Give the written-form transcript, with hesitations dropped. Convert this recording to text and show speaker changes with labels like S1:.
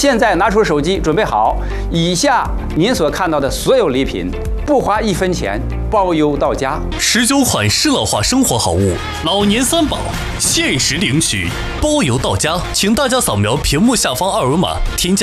S1: 现在拿出手机，准备好，以下您所看到的所有礼品，不花1分钱，包邮到家。
S2: 19款适老化生活好物，老年3宝，限时领取，包邮到家。请大家扫描屏幕下方2维码，添加